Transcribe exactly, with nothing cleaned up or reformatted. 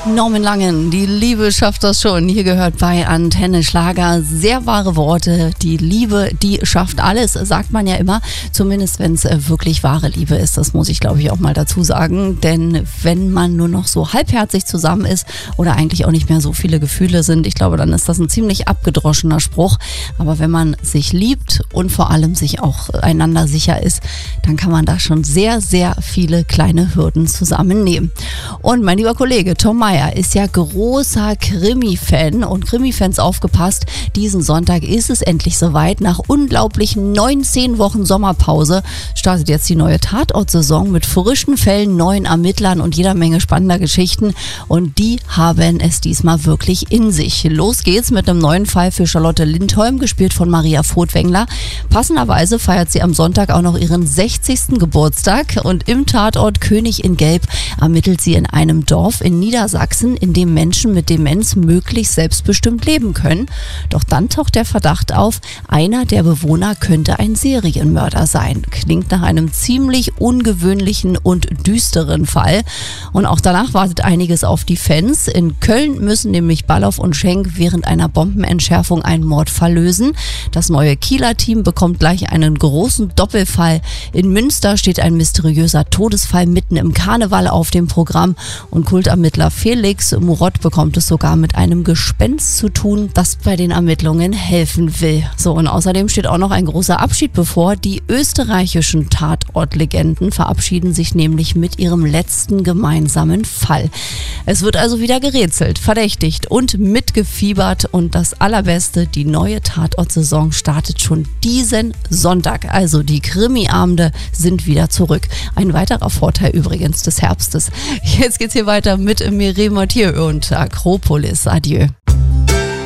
Norman Langen, die Liebe schafft das schon. Hier gehört bei Antenne Schlager sehr wahre Worte. Die Liebe, die schafft alles, sagt man ja immer. Zumindest wenn es wirklich wahre Liebe ist. Das muss ich, glaube ich, auch mal dazu sagen. Denn wenn man nur noch so halbherzig zusammen ist oder eigentlich auch nicht mehr so viele Gefühle sind, ich glaube, dann ist das ein ziemlich abgedroschener Spruch. Aber wenn man sich liebt und vor allem sich auch einander sicher ist, dann kann man da schon sehr, sehr viele kleine Hürden zusammennehmen. Und mein lieber Kollege Tom Meyer ist ja großer Krimi-Fan und Krimi-Fans aufgepasst. Diesen Sonntag ist es endlich soweit. Nach unglaublichen neunzehn Wochen Sommerpause startet jetzt die neue Tatort-Saison mit frischen Fällen, neuen Ermittlern und jeder Menge spannender Geschichten. Und die haben es diesmal wirklich in sich. Los geht's mit einem neuen Fall für Charlotte Lindholm, gespielt von Maria Furtwängler. Passenderweise feiert sie am Sonntag auch noch ihren sechzigsten Geburtstag. Und im Tatort König in Gelb ermittelt sie in einem Dorf in Niedersachsen, in dem Menschen mit Demenz möglichst selbstbestimmt leben können. Doch dann taucht der Verdacht auf, einer der Bewohner könnte ein Serienmörder sein. Klingt nach einem ziemlich ungewöhnlichen und düsteren Fall. Und auch danach wartet einiges auf die Fans. In Köln müssen nämlich Balloff und Schenk während einer Bombenentschärfung einen Mordfall lösen. Das neue Kieler Team bekommt gleich einen großen Doppelfall. In Münster steht ein mysteriöser Todesfall mitten im Karneval auf dem Programm und Kultermittler Felix Murott bekommt es sogar mit einem Gespenst zu tun, das bei den Ermittlungen helfen will. So, und außerdem steht auch noch ein großer Abschied bevor. Die österreichischen Tatortlegenden verabschieden sich nämlich mit ihrem letzten gemeinsamen Fall. Es wird also wieder gerätselt, verdächtigt und mitgefiebert. Und das Allerbeste, die neue Tatort-Saison startet schon diesen Sonntag. Also die Krimi-Abende sind wieder zurück. Ein weiterer Vorteil übrigens des Herbstes. Jetzt geht's hier weiter mit Mireille Mathieu und Akropolis. Adieu.